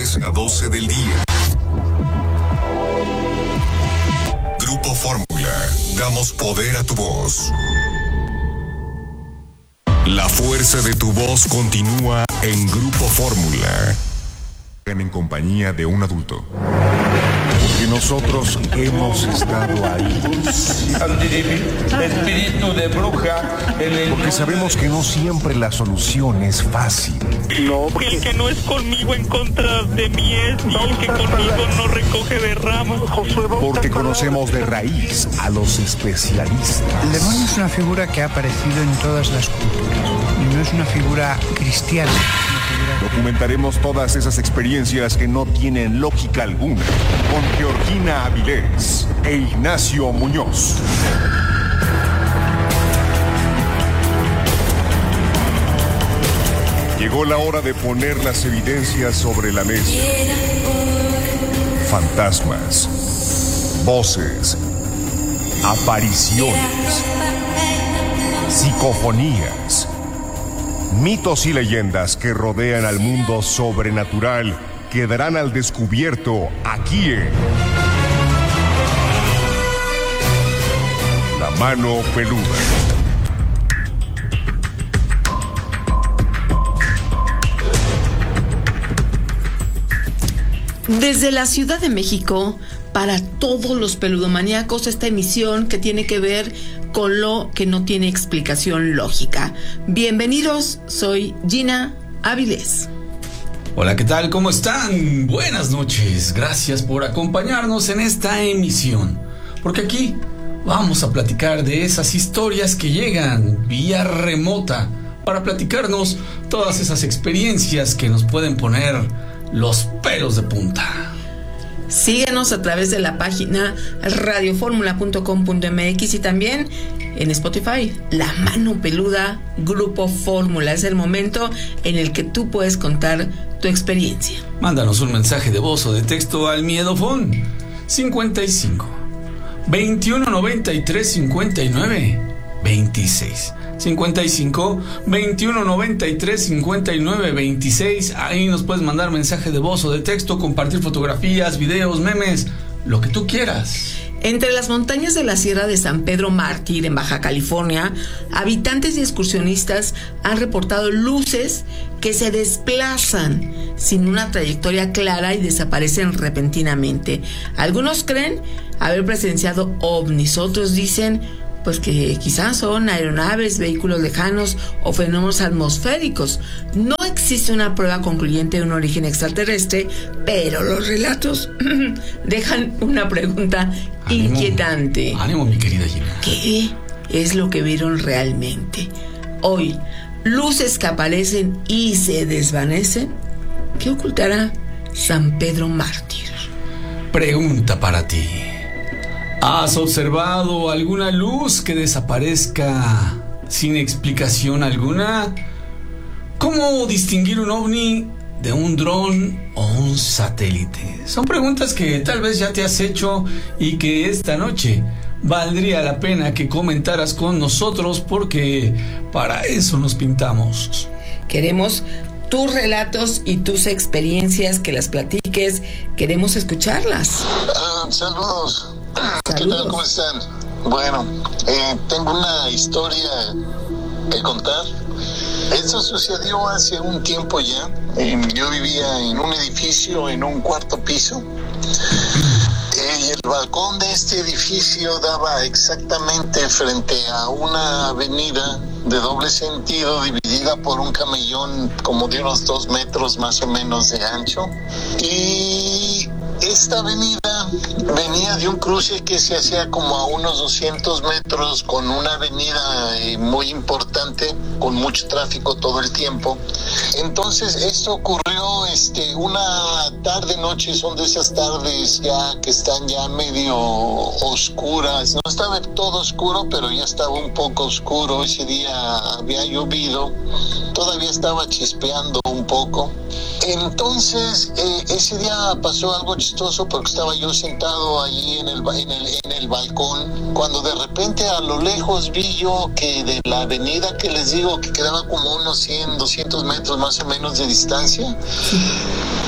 10 a 12 del día. Grupo Fórmula. Damos poder a tu voz. La fuerza de tu voz continúa en Grupo Fórmula. En compañía de un adulto. Porque nosotros hemos estado ahí. Espíritu de bruja. Porque sabemos que no siempre la solución es fácil. No, porque el que no es conmigo en contra de mí es, y el que conmigo no recoge de ramas. Porque conocemos de raíz a los especialistas. El demonio es una figura que ha aparecido en todas las culturas y no es una figura cristiana. Documentaremos todas esas experiencias que no tienen lógica alguna con Georgina Avilés e Ignacio Muñoz. Llegó la hora de poner las evidencias sobre la mesa. Fantasmas, voces, apariciones, psicofonías, mitos y leyendas que rodean al mundo sobrenatural quedarán al descubierto aquí en La Mano Peluda. Desde la Ciudad de México, para todos los peludomaníacos, esta emisión que tiene que ver con lo que no tiene explicación lógica. Bienvenidos, soy Gina Avilés. Hola, ¿qué tal? ¿Cómo están? Buenas noches. Gracias por acompañarnos en esta emisión. Porque aquí vamos a platicar de esas historias que llegan vía remota para platicarnos todas esas experiencias que nos pueden poner los pelos de punta. Síguenos a través de la página radioformula.com.mx y también en Spotify, La Mano Peluda, Grupo Fórmula. Es el momento en el que tú puedes contar tu experiencia. Mándanos un mensaje de voz o de texto al Miedofón 55 21 93 59 26. 55 21 93 59 26. Ahí nos puedes mandar mensaje de voz o de texto, compartir fotografías, videos, memes, lo que tú quieras. Entre las montañas de la Sierra de San Pedro Mártir, en Baja California, habitantes y excursionistas han reportado luces que se desplazan sin una trayectoria clara y desaparecen repentinamente. Algunos creen haber presenciado ovnis, otros dicen pues que quizás son aeronaves, vehículos lejanos o fenómenos atmosféricos. No existe una prueba concluyente de un origen extraterrestre, pero los relatos dejan una pregunta inquietante. Ánimo, mi querida Gina. ¿Qué es lo que vieron realmente? Hoy, luces que aparecen y se desvanecen. ¿Qué ocultará San Pedro Mártir? Pregunta para ti. ¿Has observado alguna luz que desaparezca sin explicación alguna? ¿Cómo distinguir un ovni de un dron o un satélite? Son preguntas que tal vez ya te has hecho y que esta noche valdría la pena que comentaras con nosotros, porque para eso nos pintamos. Queremos tus relatos y tus experiencias, que las platiques. Queremos escucharlas. Saludos. ¿Qué tal? ¿Cómo están? Bueno, tengo una historia que contar. Esto sucedió hace un tiempo ya. Yo vivía en un edificio, en un cuarto piso. El balcón de este edificio daba exactamente frente a una avenida de doble sentido, dividida por un camellón como de unos 2 metros más o menos de ancho. Y esta avenida venía de un cruce que se hacía como a unos 200 metros con una avenida muy importante, con mucho tráfico todo el tiempo. Entonces esto ocurrió una tarde noche, son de esas tardes ya que están ya medio oscuras. No estaba todo oscuro, pero ya estaba un poco oscuro. Ese día había llovido, todavía estaba chispeando un poco. Entonces ese día pasó algo chistoso, porque estaba yo sentado ahí en el balcón, cuando de repente a lo lejos vi yo que de la avenida que les digo que quedaba como unos 100, 200 metros más o menos de distancia,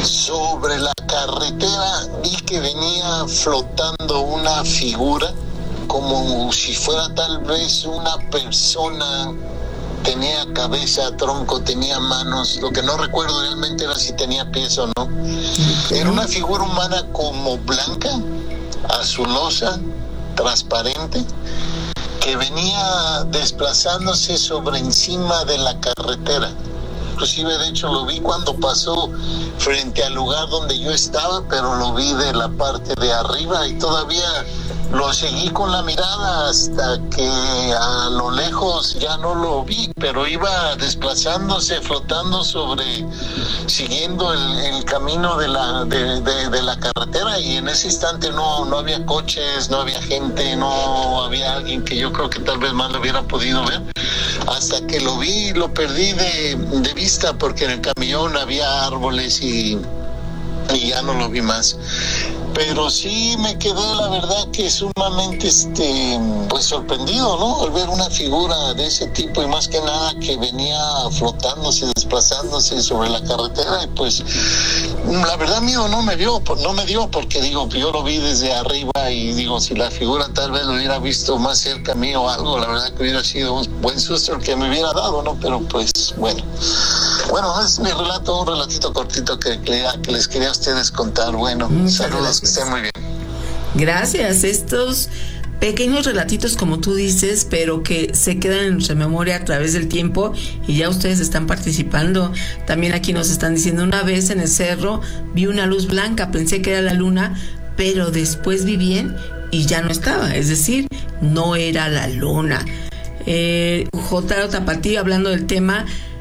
Sobre la carretera vi que venía flotando una figura, como si fuera tal vez una persona. Tenía cabeza, tronco, tenía manos. Lo que no recuerdo realmente era si tenía pies o no. Era una figura humana como blanca, azulosa, transparente, que venía desplazándose sobre encima de la carretera. Inclusive, de hecho, lo vi cuando pasó frente al lugar donde yo estaba, pero lo vi de la parte de arriba y todavía lo seguí con la mirada hasta que a lo lejos ya no lo vi, pero iba desplazándose, flotando siguiendo el camino de la carretera, y en ese instante no había coches, no había gente, no había alguien que yo creo que tal vez más lo hubiera podido ver. Hasta que lo vi, lo perdí de vista, porque en el camión había árboles y ya no lo vi más. Pero sí me quedé, la verdad, que sumamente pues sorprendido, ¿no? Al ver una figura de ese tipo, y más que nada que venía flotándose, desplazándose sobre la carretera, y pues la verdad miedo no me dio, porque digo, yo lo vi desde arriba, y digo, si la figura tal vez lo hubiera visto más cerca mío o algo, la verdad que hubiera sido un buen susto el que me hubiera dado, ¿no? Pero pues bueno, es mi relato, un relatito cortito que les quería a ustedes contar. Bueno, saludos, que estén muy bien. Gracias. Estos pequeños relatitos, como tú dices, pero que se quedan en nuestra memoria a través del tiempo, y ya ustedes están participando. También aquí nos están diciendo: una vez en el cerro vi una luz blanca, pensé que era la luna, pero después vi bien y ya no estaba, es decir, no era la luna. Jotaro Tapatío, hablando del tema,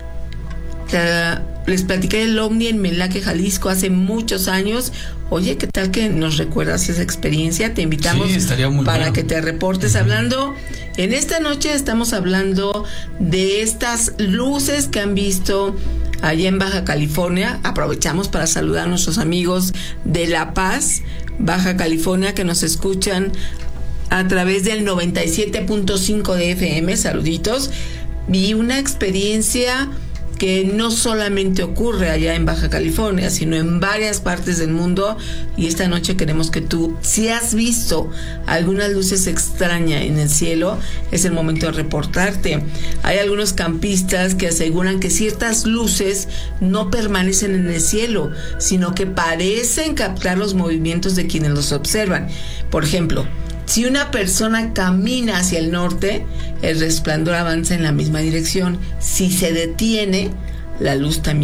les platiqué del ovni en Melaque, Jalisco, hace muchos años. Oye, ¿qué tal que nos recuerdas esa experiencia? Te invitamos para que te reportes. Hablando, en esta noche estamos hablando de estas luces que han visto allá en Baja California. Aprovechamos para saludar a nuestros amigos de La Paz, Baja California, que nos escuchan a través del 97.5 de FM. Saluditos. Vi una experiencia que no solamente ocurre allá en Baja California, sino en varias partes del mundo, y esta noche queremos que tú, si has visto algunas luces extrañas en el cielo, es el momento de reportarte. Hay algunos campistas que aseguran que ciertas luces no permanecen en el cielo, sino que parecen captar los movimientos de quienes los observan. Por ejemplo, si una persona camina hacia el norte, el resplandor avanza en la misma dirección. Si se detiene, la luz también